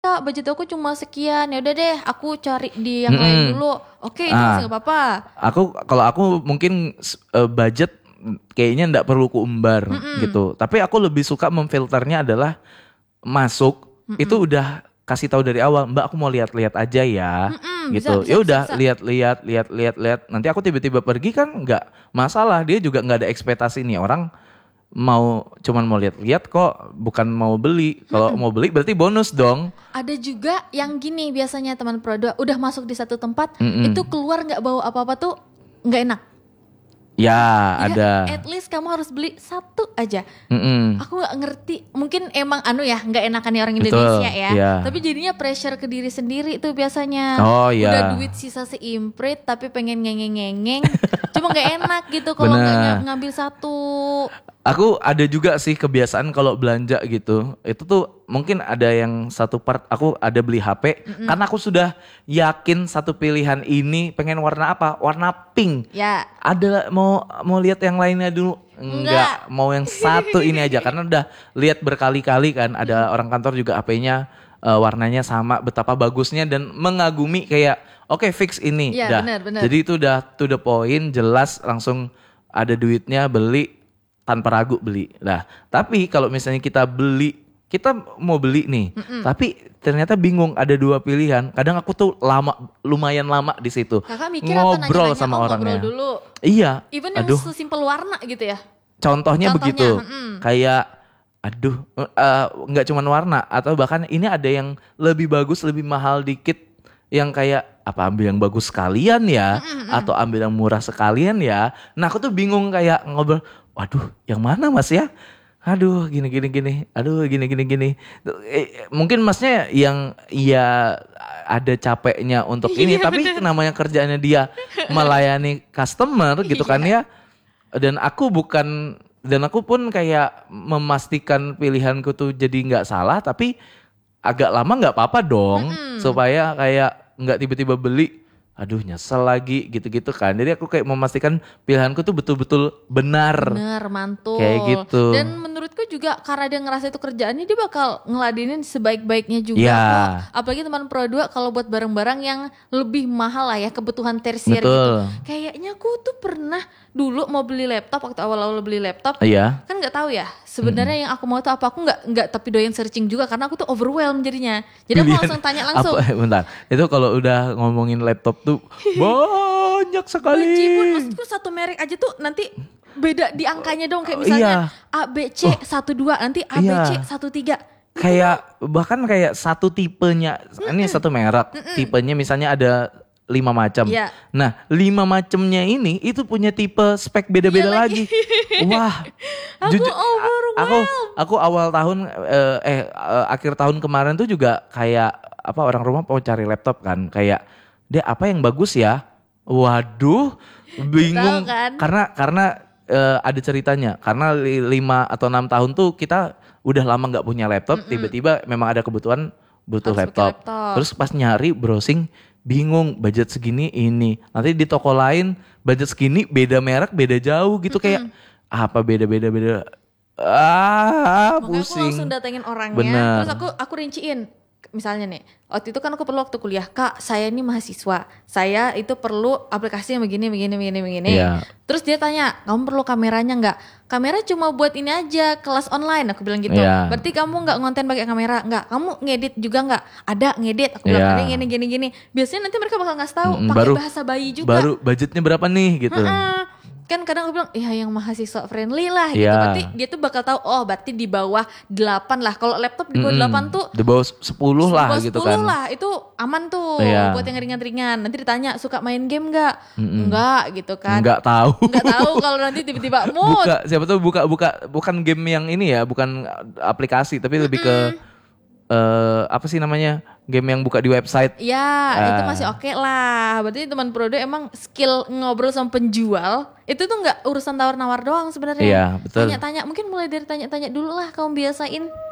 Kak, budget aku cuma sekian. Ya udah deh, aku cari di yang lain dulu. Oke, itu masih gak apa-apa. Kalau aku mungkin budget kayaknya nggak perlu kuumbar gitu. Tapi aku lebih suka memfilternya adalah masuk itu udah kasih tahu dari awal, Mbak aku mau lihat-lihat aja ya, gitu. Ya udah lihat. Nanti aku tiba-tiba pergi kan nggak masalah. Dia juga nggak ada ekspektasi nih orang cuman mau lihat-lihat kok, bukan mau beli. Kalau mau beli berarti bonus dong. Ada juga yang gini biasanya teman produk udah masuk di satu tempat itu keluar nggak bawa apa-apa tuh nggak enak. Ya ada. At least kamu harus beli satu aja. Aku nggak ngerti. Mungkin emang nggak enakan orang Indonesia ya. Yeah. Tapi jadinya pressure ke diri sendiri tuh biasanya. Oh iya. Udah duit sisa seimprit tapi pengen ngengeng-ngengeng. Cuma nggak enak gitu kalau nggak ngambil satu. Aku ada juga sih kebiasaan kalau belanja gitu. Itu tuh mungkin ada yang satu part aku ada beli HP karena aku sudah yakin satu pilihan ini pengen warna apa? Warna pink. Ya. Ada mau lihat yang lainnya dulu. Enggak, mau yang satu ini aja karena udah lihat berkali-kali kan. Ada orang kantor juga HP-nya warnanya sama, betapa bagusnya dan mengagumi kayak oke, fix ini. Ya, benar. Jadi itu udah to the point, jelas langsung ada duitnya beli. Tanpa ragu beli. Nah, tapi kalau misalnya kita mau beli nih, tapi ternyata bingung ada dua pilihan. Kadang aku tuh lumayan lama di situ. Kakak mikir ngobrol apa, sama orangnya. Ngobrol dulu. Iya. Even yang sesimpel warna gitu ya. Contohnya begitu. Kayak nggak cuman warna atau bahkan ini ada yang lebih bagus, lebih mahal dikit yang kayak apa ambil yang bagus sekalian ya atau ambil yang murah sekalian ya. Nah, aku tuh bingung kayak ngobrol, waduh, yang mana Mas ya? Aduh, gini. Aduh, gini. Mungkin Masnya yang ya ada capeknya untuk ini, tapi namanya kerjaannya dia melayani customer gitu kan ya. Dan aku pun kayak memastikan pilihanku tuh jadi nggak salah, tapi agak lama nggak apa-apa dong, supaya kayak nggak tiba-tiba beli. Aduh, nyesel lagi gitu-gitu kan. Jadi aku kayak memastikan pilihanku tuh betul-betul benar. Benar, mantul. Kayak gitu. Dan menurutku juga karena dia ngerasa itu kerjaannya, dia bakal ngeladenin sebaik-baiknya juga. Ya. Apalagi teman Pro 2 kalau buat barang-barang yang lebih mahal lah ya, kebutuhan tersier gitu. Kayaknya aku tuh pernah dulu mau beli laptop, waktu awal-awal beli laptop. Iya. Kan nggak tahu ya sebenarnya yang aku mau tuh apa. Aku nggak tapi doyan searching juga karena aku tuh overwhelmed jadinya. Jadi aku langsung tanya langsung. Bentar, itu kalau udah ngomongin laptop tuh banyak sekali. Bajibun, maksudku satu merek aja tuh nanti beda di angkanya dong. Kayak misalnya ABC 12 nanti ABC 13. Kayak bahkan kayak satu tipenya, ini satu merek, tipenya misalnya ada 5 macam. Nah, 5 macamnya ini itu punya tipe spek beda-beda lagi. Wah, aku awal tahun akhir tahun kemarin tuh juga kayak apa orang rumah mau cari laptop kan, kayak dia apa yang bagus ya? Waduh, bingung kan? Karena ada ceritanya. Karena 5 atau 6 tahun tuh kita udah lama nggak punya laptop, tiba-tiba memang ada kebutuhan butuh laptop. Terus pas nyari browsing bingung budget segini ini. Nanti di toko lain budget segini beda merek, beda jauh gitu kayak apa beda. Makanya Pusing. aku langsung datengin orangnya. Bener. Terus aku rinciin. Misalnya nih, waktu itu kan aku perlu waktu kuliah, Kak, saya ini mahasiswa, saya itu perlu aplikasi yang begini. Yeah. Terus dia tanya, kamu perlu kameranya nggak? Kamera cuma buat ini aja, kelas online, aku bilang gitu. Yeah. Berarti kamu nggak ngonten pakai kamera? Nggak. Kamu ngedit juga nggak? Ada ngedit, aku bilang gini. Biasanya nanti mereka bakal ngasih tahu pakai bahasa bayi juga. Baru budgetnya berapa nih gitu. Kan kadang aku bilang, ya yang mahasiswa friendly lah gitu. Berarti dia tuh bakal tahu, oh berarti di bawah 8 lah. Kalau laptop di bawah 8 tuh di bawah 10 lah gitu kan. 10 lah, itu aman tuh buat yang ringan-ringan. Nanti ditanya, suka main game gak? Enggak gitu kan. Enggak tahu kalau nanti tiba-tiba mood. Siapa tahu bukan game yang ini ya, bukan aplikasi tapi lebih ke apa sih namanya, game yang buka di website. Ya itu masih oke lah. Berarti teman Prodo emang skill ngobrol sama penjual itu tuh nggak urusan tawar-nawar doang sebenarnya. Iya betul. Tanya-tanya, mungkin mulai dari tanya-tanya dulu lah, kamu biasain.